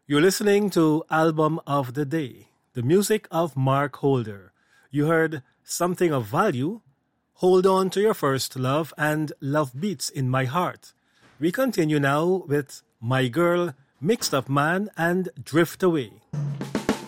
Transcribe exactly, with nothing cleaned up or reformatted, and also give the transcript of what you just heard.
You're listening to Album of the Day, the music of Mark Holder. You heard Something of Value, Hold On to Your First Love, and Love Beats in My Heart. We continue now with My Girl, Mixed Up Man, and Drift Away.